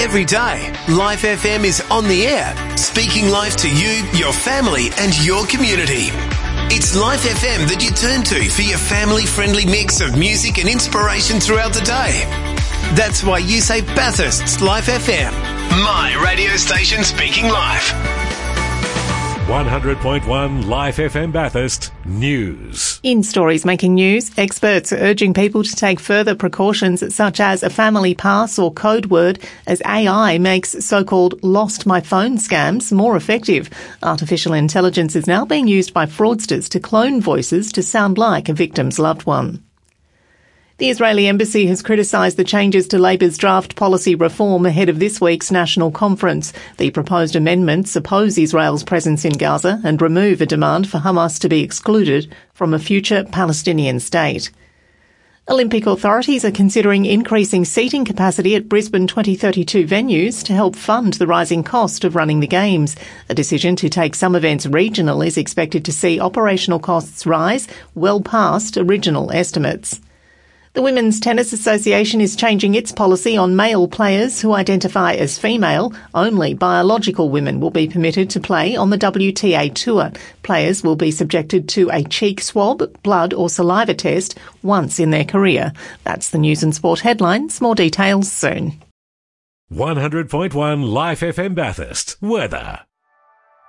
Every day, Life FM is on the air, speaking life to you, your family and your community. It's Life FM that you turn to for your family-friendly mix of music and inspiration throughout the day. That's why you say Bathurst's Life FM, my radio station speaking life. 100.1 Life FM Bathurst News. In stories making news, experts are urging people to take further precautions such as a family pass or code word as AI makes so-called lost my phone scams more effective. Artificial intelligence is now being used by fraudsters to clone voices to sound like a victim's loved one. The Israeli embassy has criticised the changes to Labor's draft policy reform ahead of this week's national conference. The proposed amendments oppose Israel's presence in Gaza and remove a demand for Hamas to be excluded from a future Palestinian state. Olympic authorities are considering increasing seating capacity at Brisbane 2032 venues to help fund the rising cost of running the Games. A decision to take some events regional is expected to see operational costs rise well past original estimates. The Women's Tennis Association is changing its policy on male players who identify as female. Only biological women will be permitted to play on the WTA Tour. Players will be subjected to a cheek swab, blood or saliva test once in their career. That's the news and sport headlines. More details soon. 100.1 Life FM Bathurst. Weather.